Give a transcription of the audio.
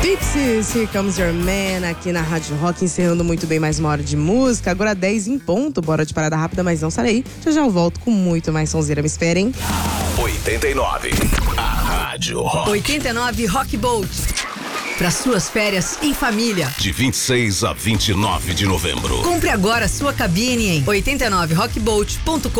Pixies, Here Comes Your Man, aqui na Rádio Rock, encerrando muito bem mais uma hora de música. Agora 10 em ponto, bora de parada rápida, mas não sarei. Já eu volto com muito mais sonzeira, me esperem. 89, a Rádio Rock. 89 Rock Bolt. Para suas férias em família. De 26 a 29 de novembro. Compre agora sua cabine em 89rockbolt.com.br.